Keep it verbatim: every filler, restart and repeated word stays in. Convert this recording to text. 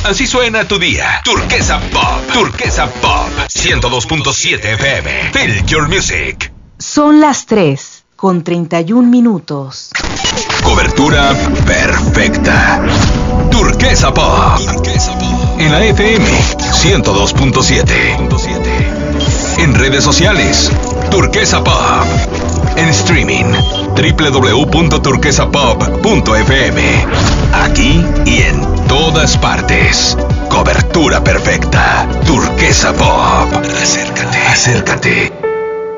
Así suena tu día. Turquesa Pop. Turquesa Pop. ciento dos punto siete F M. Feel your music. Son las tres con treinta y un minutos. Cobertura perfecta. Turquesa Pop. En la F M ciento dos punto siete. En redes sociales, Turquesa Pop. En streaming, doble u doble u doble u punto turquesa pop punto f m. Aquí y en todas partes. Cobertura perfecta. Turquesa Pop. Acércate, acércate.